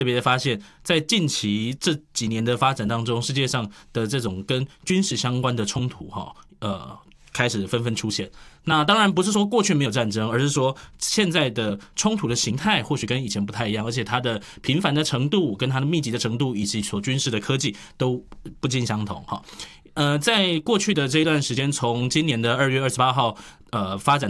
特别发现，在近期这几年的发展当中，世界上的这种跟军事相关的冲突开始纷纷出现。那当然不是说过去没有战争，而是说现在的冲突的形态或许跟以前不太一样，而且它的频繁的程度、跟它的密集的程度以及所军事的科技都不尽相同哈。在过去的这一段时间，从今年的2月28号发展